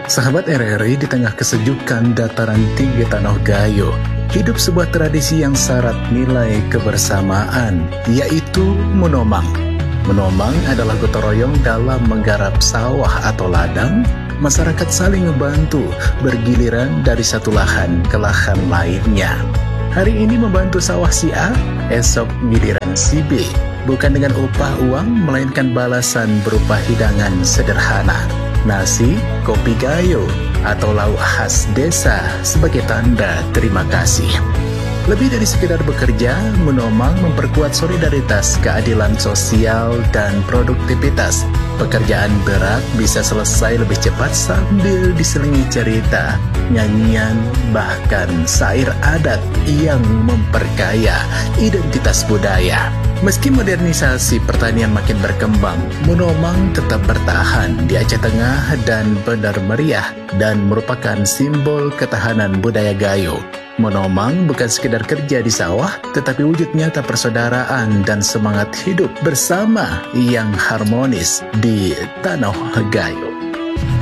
Sahabat RRI, di tengah kesejukan dataran tinggi Tanah Gayo, hidup sebuah tradisi yang syarat nilai kebersamaan, yaitu menomang. Menomang adalah gotong royong dalam menggarap sawah atau ladang. Masyarakat saling membantu, bergiliran dari satu lahan ke lahan lainnya. Hari ini membantu sawah si A, esok giliran si B. Bukan dengan upah uang, melainkan balasan berupa hidangan sederhana. Nasi, kopi gayo, atau lauk khas desa sebagai tanda terima kasih. Lebih dari sekedar bekerja, menomang memperkuat solidaritas, keadilan sosial, dan produktivitas. Pekerjaan berat bisa selesai lebih cepat sambil diselingi cerita, nyanyian, bahkan syair adat yang memperkaya identitas budaya. Meski modernisasi pertanian makin berkembang, menomang tetap bertahan di Aceh Tengah dan Benar Meriah dan merupakan simbol ketahanan budaya Gayo. Menomang bukan sekedar kerja di sawah, tetapi wujud nyata persaudaraan dan semangat hidup bersama yang harmonis di Tanah Gayo.